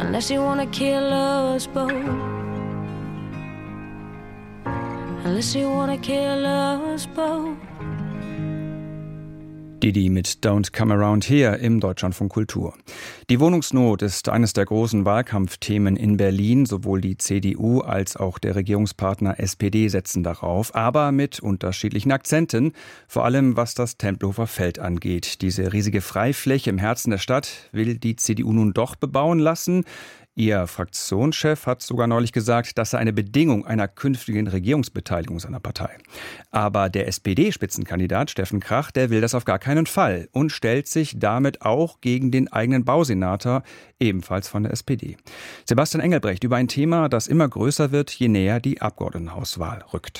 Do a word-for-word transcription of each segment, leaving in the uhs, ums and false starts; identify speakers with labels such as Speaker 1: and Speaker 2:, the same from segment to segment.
Speaker 1: Unless you wanna kill us both. Unless you wanna kill us both.
Speaker 2: Didi mit Don't Come Around Here im Deutschlandfunk Kultur. Die Wohnungsnot ist eines der großen Wahlkampfthemen in Berlin. Sowohl die C D U als auch der Regierungspartner S P D setzen darauf, aber mit unterschiedlichen Akzenten, vor allem was das Tempelhofer Feld angeht. Diese riesige Freifläche im Herzen der Stadt will die C D U nun doch bebauen lassen. Ihr Fraktionschef hat sogar neulich gesagt, das sei eine Bedingung einer künftigen Regierungsbeteiligung seiner Partei. Aber der S P D-Spitzenkandidat Steffen Krach, der will das auf gar keinen Fall und stellt sich damit auch gegen den eigenen Bausenator, ebenfalls von der S P D. Sebastian Engelbrecht über ein Thema, das immer größer wird, je näher die Abgeordnetenhauswahl rückt.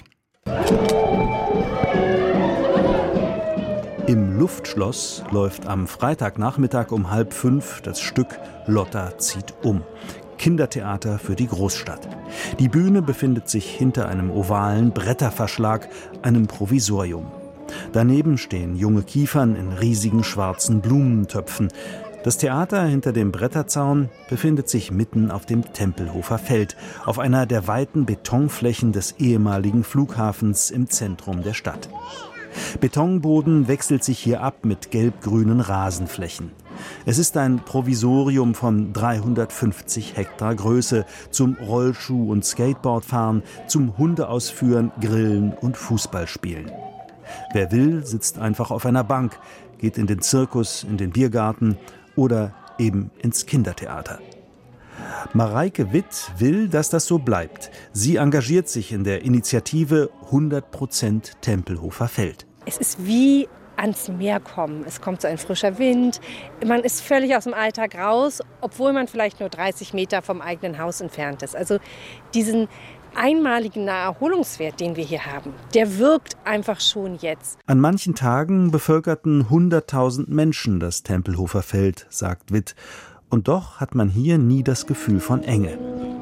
Speaker 3: Im Luftschloss läuft am Freitagnachmittag um halb fünf das Stück Lotta zieht um. Kindertheater für die Großstadt. Die Bühne befindet sich hinter einem ovalen Bretterverschlag, einem Provisorium. Daneben stehen junge Kiefern in riesigen schwarzen Blumentöpfen. Das Theater hinter dem Bretterzaun befindet sich mitten auf dem Tempelhofer Feld, auf einer der weiten Betonflächen des ehemaligen Flughafens im Zentrum der Stadt. Betonboden wechselt sich hier ab mit gelb-grünen Rasenflächen. Es ist ein Provisorium von dreihundertfünfzig Hektar Größe zum Rollschuh- und Skateboardfahren, zum Hundeausführen, Grillen und Fußballspielen. Wer will, sitzt einfach auf einer Bank, geht in den Zirkus, in den Biergarten oder eben ins Kindertheater. Mareike Witt will, dass das so bleibt. Sie engagiert sich in der Initiative hundert Prozent Tempelhofer Feld.
Speaker 4: Es ist wie ans Meer kommen. Es kommt so ein frischer Wind. Man ist völlig aus dem Alltag raus, obwohl man vielleicht nur dreißig Meter vom eigenen Haus entfernt ist. Also diesen einmaligen Naherholungswert, den wir hier haben, der wirkt einfach schon jetzt.
Speaker 3: An manchen Tagen bevölkerten hunderttausend Menschen das Tempelhofer Feld, sagt Witt. Und doch hat man hier nie das Gefühl von Enge.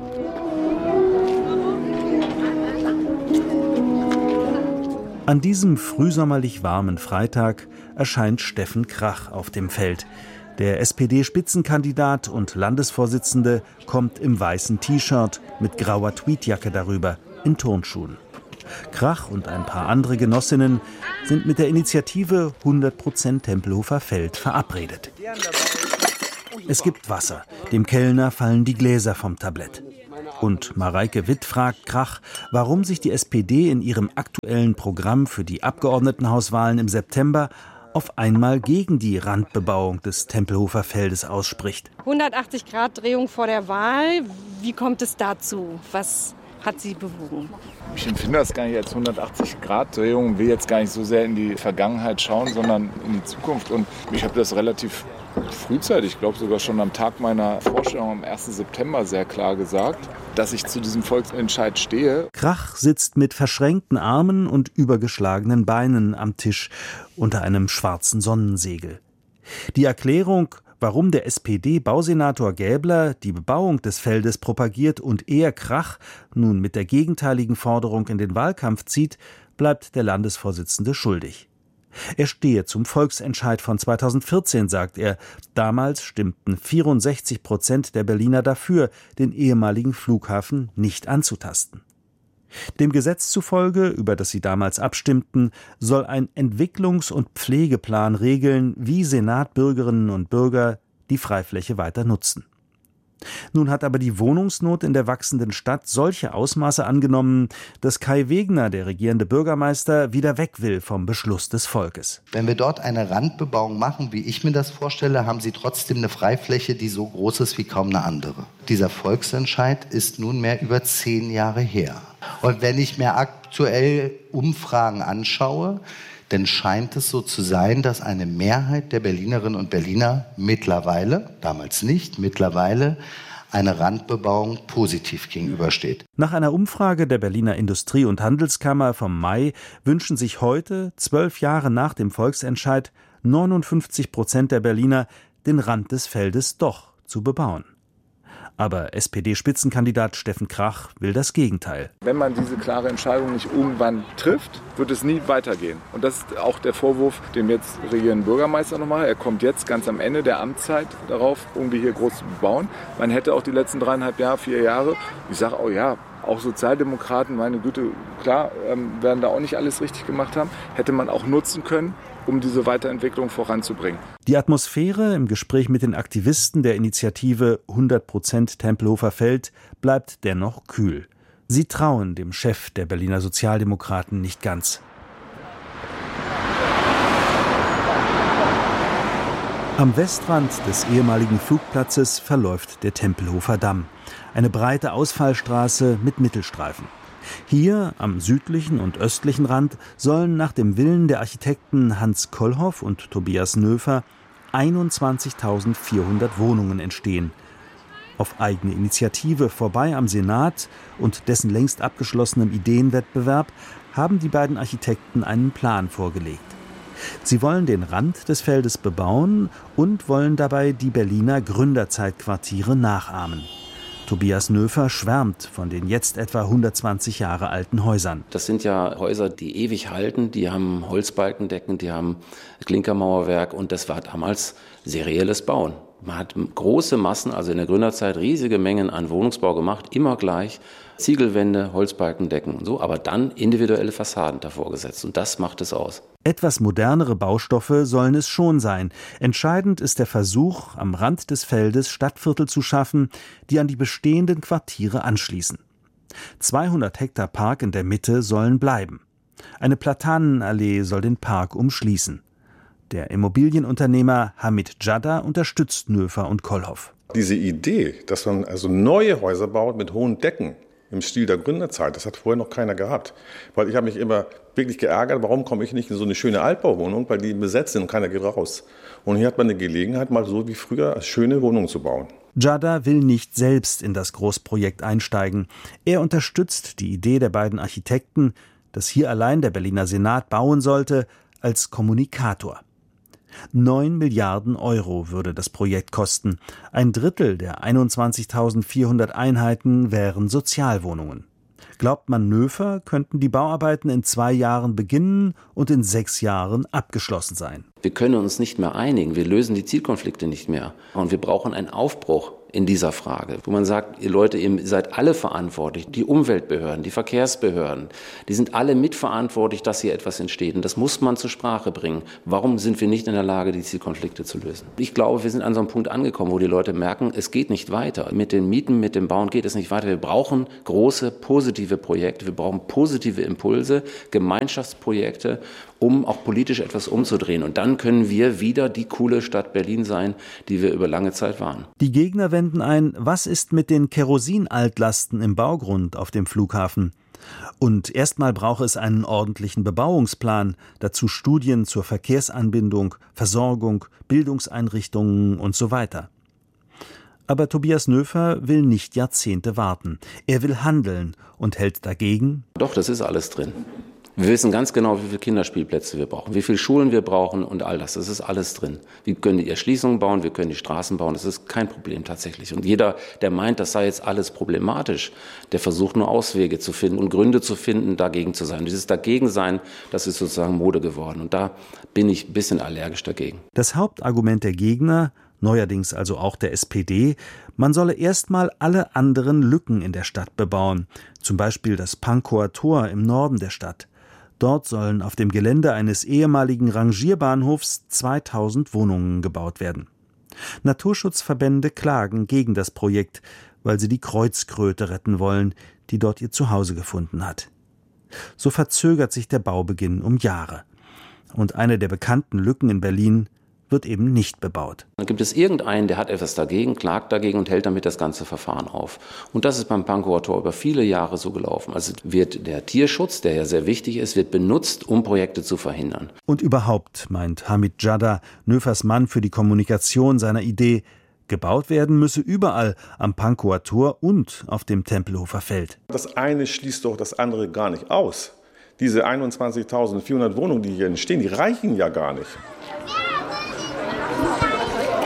Speaker 3: An diesem frühsommerlich warmen Freitag erscheint Steffen Krach auf dem Feld. Der S P D-Spitzenkandidat und Landesvorsitzende kommt im weißen T-Shirt mit grauer Tweedjacke darüber, in Turnschuhen. Krach und ein paar andere Genossinnen sind mit der Initiative hundert Prozent Tempelhofer Feld verabredet. Es gibt Wasser. Dem Kellner fallen die Gläser vom Tablett. Und Mareike Witt fragt Krach, warum sich die S P D in ihrem aktuellen Programm für die Abgeordnetenhauswahlen im September auf einmal gegen die Randbebauung des Tempelhofer Feldes ausspricht.
Speaker 4: hundertachtzig Grad Drehung vor der Wahl. Wie kommt es dazu? Was hat Sie bewogen?
Speaker 5: Ich empfinde das gar nicht als hundertachtzig Grad Drehung und will jetzt gar nicht so sehr in die Vergangenheit schauen, sondern in die Zukunft. Und ich habe das relativ frühzeitig, ich glaube sogar schon am Tag meiner Vorstellung am ersten September sehr klar gesagt, dass ich zu diesem Volksentscheid stehe.
Speaker 3: Krach sitzt mit verschränkten Armen und übergeschlagenen Beinen am Tisch unter einem schwarzen Sonnensegel. Die Erklärung, warum der S P D-Bausenator Gäbler die Bebauung des Feldes propagiert und er Krach nun mit der gegenteiligen Forderung in den Wahlkampf zieht, bleibt der Landesvorsitzende schuldig. Er stehe zum Volksentscheid von zweitausendvierzehn, sagt er. Damals stimmten vierundsechzig Prozent der Berliner dafür, den ehemaligen Flughafen nicht anzutasten. Dem Gesetz zufolge, über das sie damals abstimmten, soll ein Entwicklungs- und Pflegeplan regeln, wie Senatbürgerinnen und Bürger die Freifläche weiter nutzen. Nun hat aber die Wohnungsnot in der wachsenden Stadt solche Ausmaße angenommen, dass Kai Wegner, der regierende Bürgermeister, wieder weg will vom Beschluss des Volkes.
Speaker 6: Wenn wir dort eine Randbebauung machen, wie ich mir das vorstelle, haben Sie trotzdem eine Freifläche, die so groß ist wie kaum eine andere. Dieser Volksentscheid ist nunmehr über zehn Jahre her. Und wenn ich mir aktuell Umfragen anschaue, dann scheint es so zu sein, dass eine Mehrheit der Berlinerinnen und Berliner mittlerweile, damals nicht, mittlerweile einer Randbebauung positiv gegenübersteht.
Speaker 3: Nach einer Umfrage der Berliner Industrie- und Handelskammer vom Mai wünschen sich heute, zwölf Jahre nach dem Volksentscheid, neunundfünfzig Prozent der Berliner, den Rand des Feldes doch zu bebauen. Aber S P D-Spitzenkandidat Steffen Krach will das Gegenteil.
Speaker 5: Wenn man diese klare Entscheidung nicht irgendwann trifft, wird es nie weitergehen. Und das ist auch der Vorwurf, dem jetzt regierenden Bürgermeister nochmal. Er kommt jetzt ganz am Ende der Amtszeit darauf, irgendwie hier groß zu bauen. Man hätte auch die letzten dreieinhalb Jahre, vier Jahre, ich sage, oh ja, auch Sozialdemokraten, meine Güte, klar, ähm, werden da auch nicht alles richtig gemacht haben, hätte man auch nutzen können, um diese Weiterentwicklung voranzubringen.
Speaker 3: Die Atmosphäre im Gespräch mit den Aktivisten der Initiative hundert Prozent Tempelhofer Feld bleibt dennoch kühl. Sie trauen dem Chef der Berliner Sozialdemokraten nicht ganz. Am Westrand des ehemaligen Flugplatzes verläuft der Tempelhofer Damm. Eine breite Ausfallstraße mit Mittelstreifen. Hier am südlichen und östlichen Rand sollen nach dem Willen der Architekten Hans Kollhoff und Tobias Nöfer einundzwanzigtausendvierhundert Wohnungen entstehen. Auf eigene Initiative vorbei am Senat und dessen längst abgeschlossenem Ideenwettbewerb haben die beiden Architekten einen Plan vorgelegt. Sie wollen den Rand des Feldes bebauen und wollen dabei die Berliner Gründerzeitquartiere nachahmen. Tobias Nöfer schwärmt von den jetzt etwa hundertzwanzig Jahre alten Häusern.
Speaker 7: Das sind ja Häuser, die ewig halten, die haben Holzbalkendecken, die haben Klinkermauerwerk und das war damals serielles Bauen. Man hat große Massen, also in der Gründerzeit riesige Mengen an Wohnungsbau gemacht, immer gleich. Ziegelwände, Holzbalkendecken und so, aber dann individuelle Fassaden davor gesetzt und das macht es aus.
Speaker 3: Etwas modernere Baustoffe sollen es schon sein. Entscheidend ist der Versuch, am Rand des Feldes Stadtviertel zu schaffen, die an die bestehenden Quartiere anschließen. zweihundert Hektar Park in der Mitte sollen bleiben. Eine Platanenallee soll den Park umschließen. Der Immobilienunternehmer Hamid Jadda unterstützt Nöfer und Kollhoff.
Speaker 8: Diese Idee, dass man also neue Häuser baut mit hohen Decken im Stil der Gründerzeit, das hat vorher noch keiner gehabt. Weil ich habe mich immer wirklich geärgert, warum komme ich nicht in so eine schöne Altbauwohnung, weil die besetzt sind und keiner geht raus. Und hier hat man eine Gelegenheit, mal so wie früher schöne Wohnungen zu bauen.
Speaker 3: Jadda will nicht selbst in das Großprojekt einsteigen. Er unterstützt die Idee der beiden Architekten, dass hier allein der Berliner Senat bauen sollte, als Kommunikator. Neun Milliarden Euro würde das Projekt kosten. Ein Drittel der einundzwanzigtausendvierhundert Einheiten wären Sozialwohnungen. Glaubt man Nöfer, könnten die Bauarbeiten in zwei Jahren beginnen und in sechs Jahren abgeschlossen sein.
Speaker 7: Wir können uns nicht mehr einigen, wir lösen die Zielkonflikte nicht mehr. Und wir brauchen einen Aufbruch in dieser Frage, wo man sagt, ihr Leute, ihr seid alle verantwortlich, die Umweltbehörden, die Verkehrsbehörden, die sind alle mitverantwortlich, dass hier etwas entsteht. Und das muss man zur Sprache bringen. Warum sind wir nicht in der Lage, die Zielkonflikte zu lösen? Ich glaube, wir sind an so einem Punkt angekommen, wo die Leute merken, es geht nicht weiter. Mit den Mieten, mit dem Bauen geht es nicht weiter. Wir brauchen große, positive Projekte, wir brauchen positive Impulse, Gemeinschaftsprojekte, um auch politisch etwas umzudrehen. Und dann können wir wieder die coole Stadt Berlin sein, die wir über lange Zeit waren.
Speaker 3: Die Gegner wenden ein, was ist mit den Kerosinaltlasten im Baugrund auf dem Flughafen? Und erstmal brauche es einen ordentlichen Bebauungsplan, dazu Studien zur Verkehrsanbindung, Versorgung, Bildungseinrichtungen und so weiter. Aber Tobias Nöfer will nicht Jahrzehnte warten. Er will handeln und hält dagegen:
Speaker 7: Doch, das ist alles drin. Wir wissen ganz genau, wie viele Kinderspielplätze wir brauchen, wie viele Schulen wir brauchen und all das. Das ist alles drin. Wir können die Erschließungen bauen, wir können die Straßen bauen. Das ist kein Problem tatsächlich. Und jeder, der meint, das sei jetzt alles problematisch, der versucht nur Auswege zu finden und Gründe zu finden, dagegen zu sein. Dieses Dagegensein, das ist sozusagen Mode geworden. Und da bin ich ein bisschen allergisch dagegen.
Speaker 3: Das Hauptargument der Gegner, neuerdings also auch der S P D, man solle erstmal alle anderen Lücken in der Stadt bebauen. Zum Beispiel das Pankower Tor im Norden der Stadt. Dort sollen auf dem Gelände eines ehemaligen Rangierbahnhofs zweitausend Wohnungen gebaut werden. Naturschutzverbände klagen gegen das Projekt, weil sie die Kreuzkröte retten wollen, die dort ihr Zuhause gefunden hat. So verzögert sich der Baubeginn um Jahre. Und eine der bekannten Lücken in Berlin wird eben nicht bebaut.
Speaker 7: Dann gibt es irgendeinen, der hat etwas dagegen, klagt dagegen und hält damit das ganze Verfahren auf. Und das ist beim Pankower Tor über viele Jahre so gelaufen. Also wird der Tierschutz, der ja sehr wichtig ist, wird benutzt, um Projekte zu verhindern.
Speaker 3: Und überhaupt, meint Hamid Jadda, Nöfers Mann für die Kommunikation seiner Idee, gebaut werden müsse überall am Pankower Tor und auf dem Tempelhofer Feld.
Speaker 8: Das eine schließt doch das andere gar nicht aus. Diese einundzwanzigtausendvierhundert Wohnungen, die hier entstehen, die reichen ja gar nicht.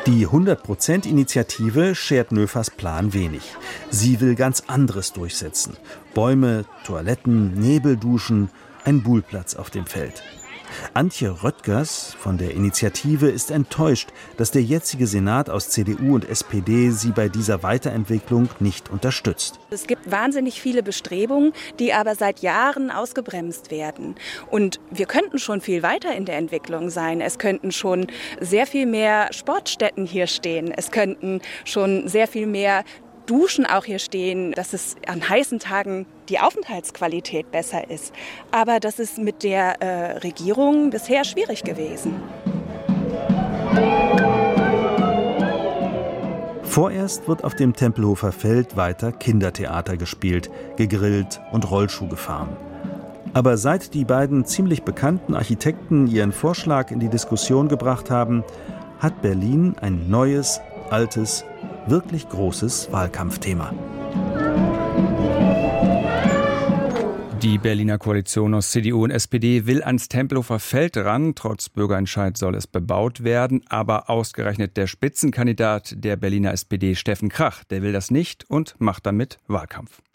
Speaker 3: Die hundert-Prozent-Initiative schert Nöfers Plan wenig. Sie will ganz anderes durchsetzen. Bäume, Toiletten, Nebelduschen, ein Buhlplatz auf dem Feld. Antje Röttgers von der Initiative ist enttäuscht, dass der jetzige Senat aus C D U und S P D sie bei dieser Weiterentwicklung nicht unterstützt.
Speaker 9: Es gibt wahnsinnig viele Bestrebungen, die aber seit Jahren ausgebremst werden. Und wir könnten schon viel weiter in der Entwicklung sein. Es könnten schon sehr viel mehr Sportstätten hier stehen. Es könnten schon sehr viel mehr Duschen auch hier stehen, dass es an heißen Tagen die Aufenthaltsqualität besser ist. Aber das ist mit der äh, Regierung bisher schwierig gewesen.
Speaker 3: Vorerst wird auf dem Tempelhofer Feld weiter Kindertheater gespielt, gegrillt und Rollschuh gefahren. Aber seit die beiden ziemlich bekannten Architekten ihren Vorschlag in die Diskussion gebracht haben, hat Berlin ein neues, altes, wirklich großes Wahlkampfthema.
Speaker 2: Die Berliner Koalition aus C D U und S P D will ans Tempelhofer Feld ran. Trotz Bürgerentscheid soll es bebaut werden. Aber ausgerechnet der Spitzenkandidat der Berliner S P D, Steffen Krach, der will das nicht und macht damit Wahlkampf.